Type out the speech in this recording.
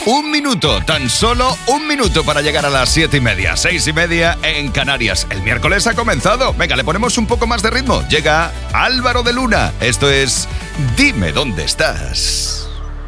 Un minuto, tan solo un minuto para llegar a las 7:30, 6:30 en Canarias. El miércoles ha comenzado. Venga, le ponemos un poco más de ritmo. Llega Álvaro de Luna. Esto es Dime dónde estás.